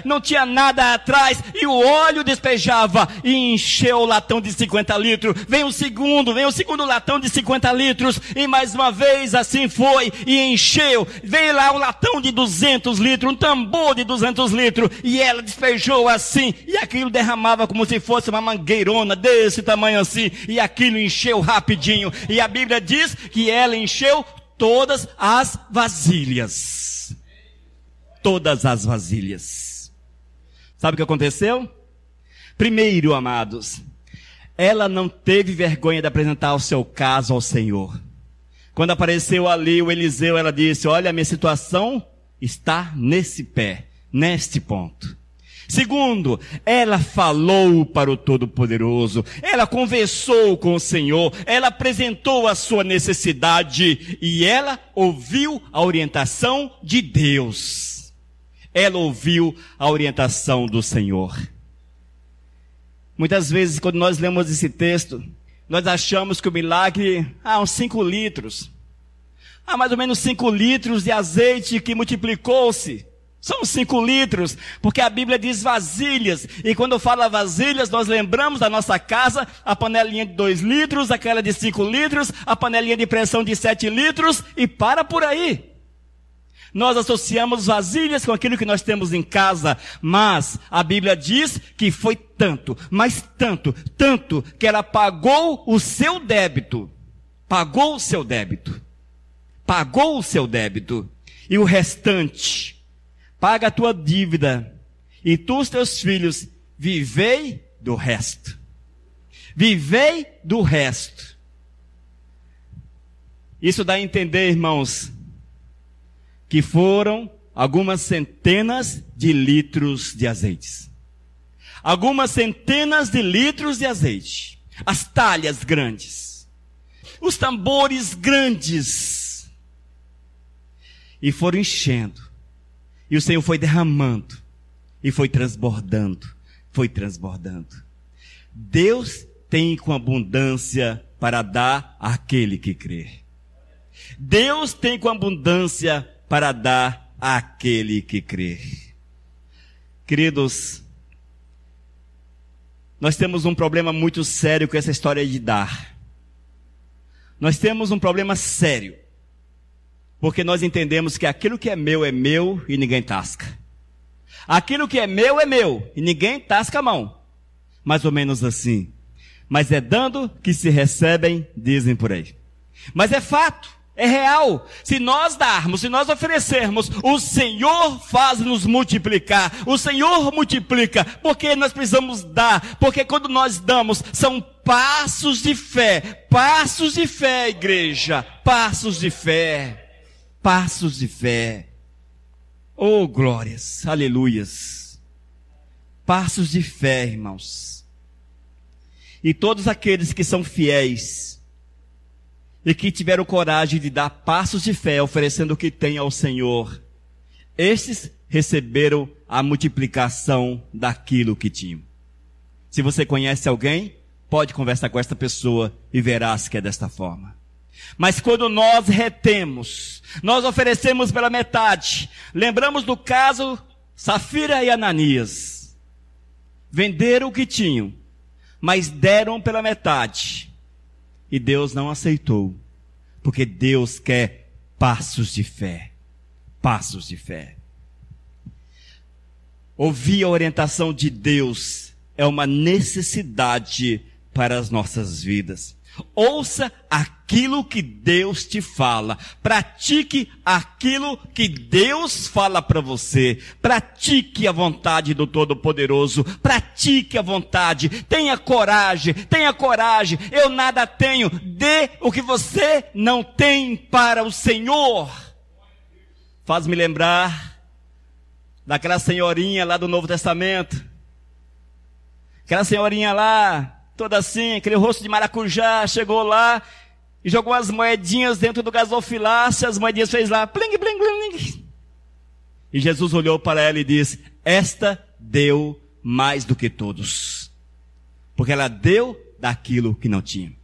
não tinha nada atrás, e o óleo despejava e encheu o latão de 50 litros. Vem o segundo latão de 50 litros, e mais uma vez assim foi, e encheu. Veio lá um latão de 200 litros, um tambor de 200 litros, e ela despejou assim, e aquilo derramava como se fosse uma mangueirona desse tamanho assim, e aquilo encheu rapidinho, e a Bíblia diz que ela encheu todas as vasilhas. Todas as vasilhas. Sabe o que aconteceu? Primeiro, amados, ela não teve vergonha de apresentar o seu caso ao Senhor. Quando apareceu ali o Eliseu, ela disse: olha, a minha situação está nesse pé, neste ponto. Segundo, ela falou para o Todo-Poderoso, ela conversou com o Senhor, ela apresentou a sua necessidade e ela ouviu a orientação de Deus. Ela ouviu a orientação do Senhor. Muitas vezes, quando nós lemos esse texto, nós achamos que o milagre, uns 5 litros. Mais ou menos 5 litros de azeite que multiplicou-se. São 5 litros, porque a Bíblia diz vasilhas, e quando fala vasilhas, nós lembramos da nossa casa, a panelinha de 2 litros, aquela de 5 litros, a panelinha de pressão de 7 litros, e para por aí. Nós associamos vasilhas com aquilo que nós temos em casa, mas a Bíblia diz que foi tanto, mas tanto, que ela pagou o seu débito. Pagou o seu débito. Pagou o seu débito. E o restante, paga a tua dívida, e tu, os teus filhos, vivei do resto. Vivei do resto. Isso dá a entender, irmãos, que foram algumas centenas de litros de azeites. Algumas centenas de litros de azeite. As talhas grandes. Os tambores grandes. E foram enchendo. E o Senhor foi derramando. E foi transbordando. Foi transbordando. Deus tem com abundância para dar àquele que crê. Deus tem com abundância para dar àquele que crê. Queridos, nós temos um problema muito sério com essa história de dar. Nós temos um problema sério. Porque nós entendemos que aquilo que é meu e ninguém tasca. Aquilo que é meu e ninguém tasca a mão. Mais ou menos assim. Mas é dando que se recebem, dizem por aí. Mas é fato. É real. Se nós darmos, se nós oferecermos, o Senhor faz nos multiplicar. O Senhor multiplica, porque nós precisamos dar. Porque quando nós damos, são passos de fé. Passos de fé, igreja. Passos de fé. Passos de fé. Oh, glórias. Aleluias. Passos de fé, irmãos. E todos aqueles que são fiéis e que tiveram coragem de dar passos de fé, oferecendo o que têm ao Senhor, estes receberam a multiplicação daquilo que tinham. Se você conhece alguém, pode conversar com esta pessoa e verás que é desta forma. Mas quando nós retemos, nós oferecemos pela metade. Lembramos do caso Safira e Ananias. Venderam o que tinham, mas deram pela metade. E Deus não aceitou, porque Deus quer passos de fé. Passos de fé. Ouvir a orientação de Deus é uma necessidade para as nossas vidas. Ouça aquilo que Deus te fala. Pratique aquilo que Deus fala para você. Pratique a vontade do Todo-Poderoso. Pratique a vontade. Tenha coragem. Tenha coragem. Eu nada tenho. Dê o que você não tem para o Senhor. Faz-me lembrar daquela senhorinha lá do Novo Testamento. Aquela senhorinha lá, toda assim, aquele rosto de maracujá, chegou lá e jogou as moedinhas dentro do gasofilácio, as moedinhas fez lá, pling, pling, pling. E Jesus olhou para ela e disse: esta deu mais do que todos, porque ela deu daquilo que não tinha.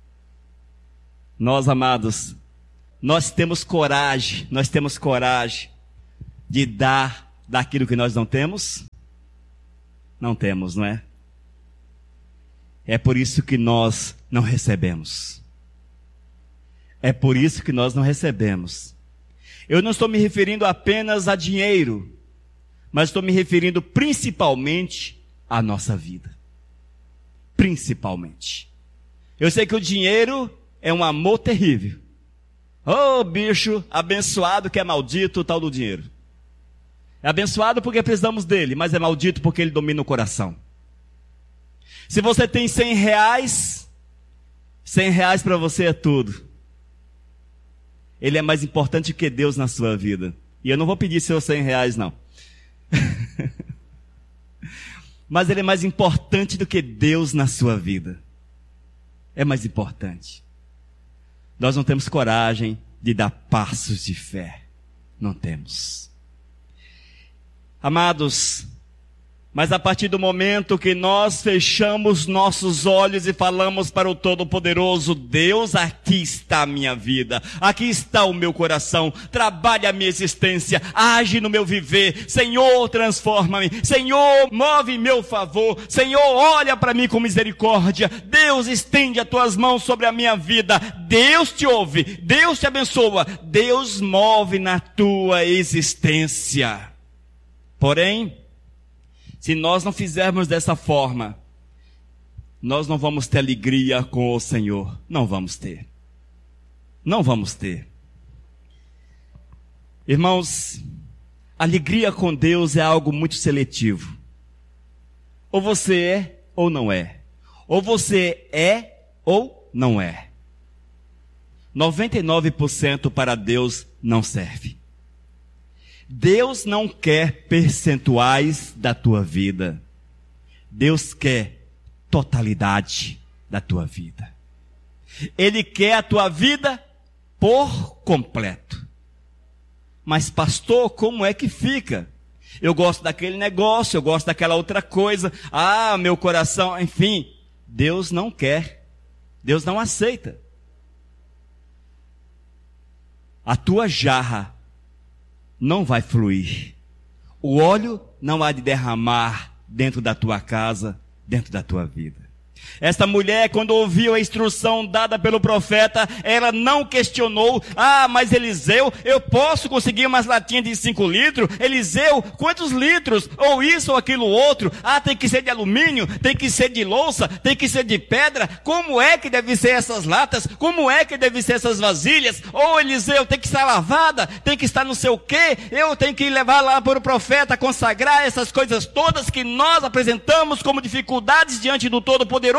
Nós, amados, nós temos coragem de dar daquilo que nós não temos? Não temos, não é? É por isso que nós não recebemos. É por isso que nós não recebemos. Eu não estou me referindo apenas a dinheiro, mas estou me referindo principalmente à nossa vida. Principalmente. Eu sei que o dinheiro é um amor terrível. Ô bicho abençoado que é maldito o tal do dinheiro. É abençoado porque precisamos dele, mas é maldito porque ele domina o coração. Se você tem 100 reais, 100 reais para você é tudo. Ele é mais importante que Deus na sua vida. E eu não vou pedir seus 100 reais, não. Mas ele é mais importante do que Deus na sua vida. É mais importante. Nós não temos coragem de dar passos de fé. Não temos. Amados, mas a partir do momento que nós fechamos nossos olhos e falamos para o Todo-Poderoso, Deus, aqui está a minha vida, aqui está o meu coração, trabalha a minha existência, age no meu viver, Senhor, transforma-me, Senhor, move em meu favor, Senhor, olha para mim com misericórdia, Deus, estende as tuas mãos sobre a minha vida, Deus te ouve, Deus te abençoa, Deus move na tua existência. Porém, se nós não fizermos dessa forma, nós não vamos ter alegria com o Senhor. Não vamos ter. Não vamos ter. Irmãos, alegria com Deus é algo muito seletivo. Ou você é ou não é. Ou você é ou não é. 99% para Deus não serve. Deus não quer percentuais da tua vida. Deus quer totalidade da tua vida. Ele quer a tua vida por completo. Mas pastor, como é que fica? Eu gosto daquele negócio, eu gosto daquela outra coisa. Ah, meu coração, enfim. Deus não quer. Deus não aceita. A tua jarra não vai fluir. O óleo não há de derramar dentro da tua casa, dentro da tua vida. Esta mulher, quando ouviu a instrução dada pelo profeta, ela não questionou. Ah, mas Eliseu, eu posso conseguir umas latinhas de 5 litros? Eliseu, quantos litros? Ou isso ou aquilo outro? Ah, tem que ser de alumínio, tem que ser de louça, tem que ser de pedra. Como é que deve ser essas latas? Como é que deve ser essas vasilhas? Ou Eliseu, tem que estar lavada, tem que estar não sei o quê. Eu tenho que levar lá para o profeta, consagrar essas coisas todas que nós apresentamos como dificuldades diante do Todo-Poderoso.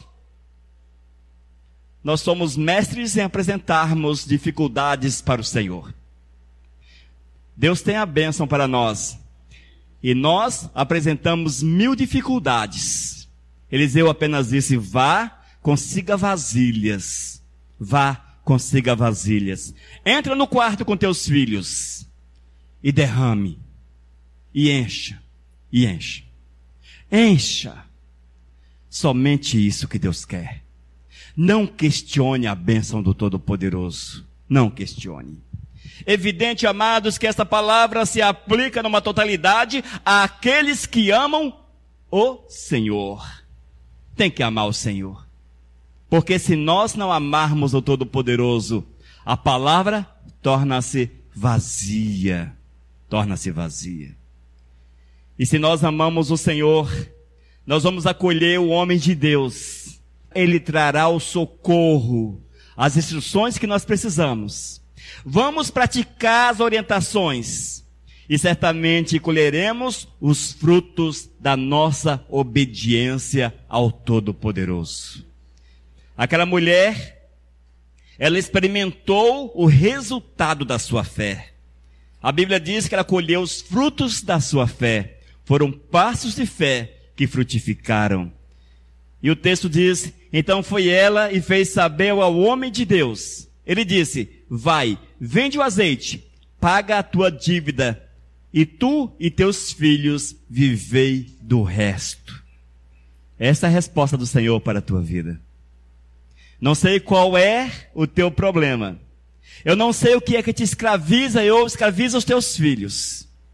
Nós somos mestres em apresentarmos dificuldades para o Senhor. Deus tem a bênção para nós. E nós apresentamos 1000 dificuldades. Eliseu apenas disse, vá, consiga vasilhas. Vá, consiga vasilhas. Entra no quarto com teus filhos. E derrame. E encha. E encha. Encha. Somente isso que Deus quer. Não questione a bênção do Todo-Poderoso. Não questione. Evidente, amados, que esta palavra se aplica numa totalidade àqueles que amam o Senhor. Tem que amar o Senhor. Porque se nós não amarmos o Todo-Poderoso, a palavra torna-se vazia. Torna-se vazia. E se nós amamos o Senhor, nós vamos acolher o homem de Deus. Ele trará o socorro, as instruções que nós precisamos. Vamos praticar as orientações. E certamente colheremos os frutos da nossa obediência ao Todo-Poderoso. Aquela mulher, ela experimentou o resultado da sua fé. A Bíblia diz que ela colheu os frutos da sua fé. Foram passos de fé que frutificaram. E o texto diz, então foi ela e fez saber ao homem de Deus. Ele disse, vai, vende o azeite, paga a tua dívida, e tu e teus filhos vivei do resto. Essa é a resposta do Senhor para a tua vida. Não sei qual é o teu problema. Eu não sei o que é que te escraviza ou escraviza os teus filhos.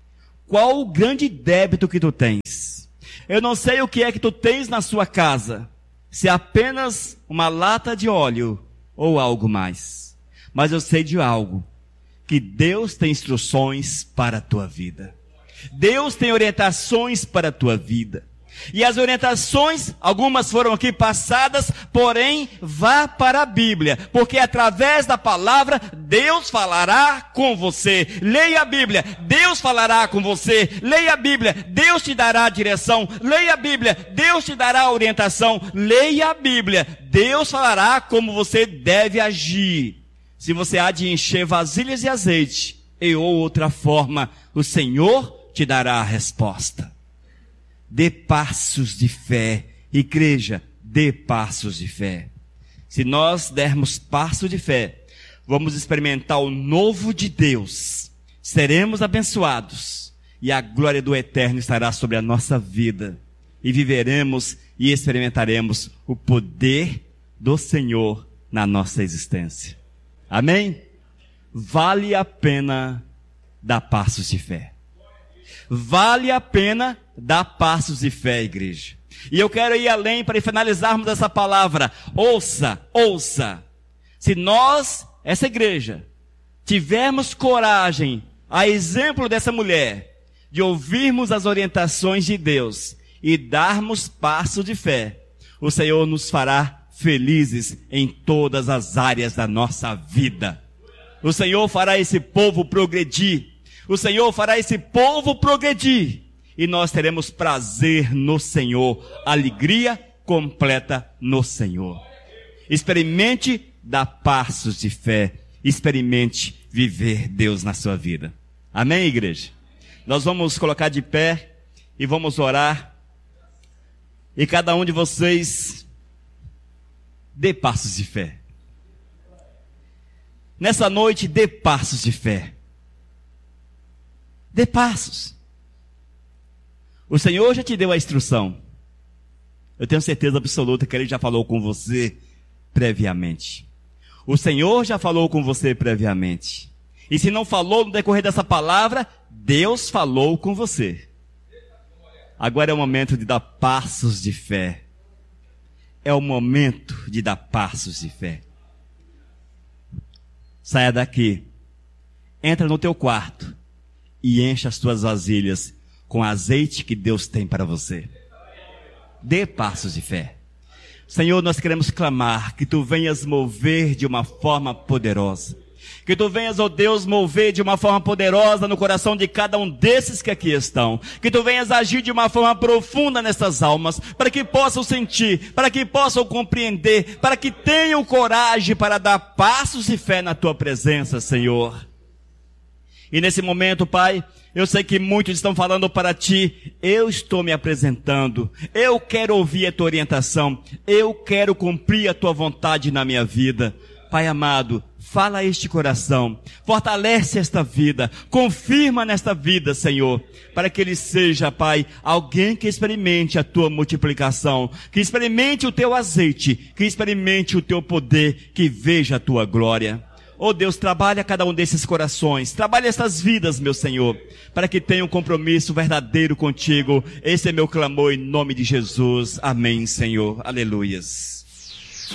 qual o grande débito que tu tens. Eu não sei o que é que tu tens na sua casa, se é apenas uma lata de óleo ou algo mais. Mas eu sei de algo, que Deus tem instruções para a tua vida. Deus tem orientações para a tua vida. E as orientações, algumas foram aqui passadas, porém, vá para a Bíblia, porque através da palavra, Deus falará com você. Leia a Bíblia, Deus falará com você. Leia a Bíblia, Deus te dará direção. Leia a Bíblia, Deus te dará orientação. Leia a Bíblia, Deus falará como você deve agir. Se você há de encher vasilhas de azeite, e ou outra forma, o Senhor te dará a resposta. Dê passos de fé. Igreja, dê passos de fé. Se nós dermos passo de fé, vamos experimentar o novo de Deus. Seremos abençoados. E a glória do Eterno estará sobre a nossa vida. E viveremos e experimentaremos o poder do Senhor na nossa existência. Amém? Vale a pena dar passos de fé. Vale a pena dar passos de fé, igreja. E eu quero ir além para finalizarmos essa palavra. Ouça, ouça. Se nós, essa igreja, tivermos coragem, a exemplo dessa mulher, de ouvirmos as orientações de Deus e darmos passo de fé, o Senhor nos fará felizes em todas as áreas da nossa vida. O Senhor fará esse povo progredir. O Senhor fará esse povo progredir. E nós teremos prazer no Senhor. Alegria completa no Senhor. Experimente dar passos de fé. Experimente viver Deus na sua vida. Amém, igreja? Nós vamos colocar de pé e vamos orar. E cada um de vocês dê passos de fé. Nessa noite, dê passos de fé. Dê passos. O Senhor já te deu a instrução. Eu tenho certeza absoluta que Ele já falou com você previamente. O Senhor já falou com você previamente. E se não falou no decorrer dessa palavra, Deus falou com você. Agora é o momento de dar passos de fé. É o momento de dar passos de fé. Saia daqui. Entra no teu quarto. E encha as tuas vasilhas com azeite que Deus tem para você. Dê passos de fé. Senhor, nós queremos clamar que Tu venhas mover de uma forma poderosa. Que Tu venhas, ó Deus, mover de uma forma poderosa no coração de cada um desses que aqui estão. Que Tu venhas agir de uma forma profunda nessas almas, para que possam sentir, para que possam compreender, para que tenham coragem para dar passos de fé na Tua presença, Senhor. E nesse momento, Pai, eu sei que muitos estão falando para Ti, eu estou me apresentando, eu quero ouvir a Tua orientação, eu quero cumprir a Tua vontade na minha vida. Pai amado, fala a este coração, fortalece esta vida, confirma nesta vida, Senhor, para que ele seja, Pai, alguém que experimente a Tua multiplicação, que experimente o Teu azeite, que experimente o Teu poder, que veja a Tua glória. Oh Deus, trabalha cada um desses corações, trabalha essas vidas, meu Senhor, para que tenham um compromisso verdadeiro contigo. Esse é meu clamor em nome de Jesus. Amém, Senhor. Aleluias.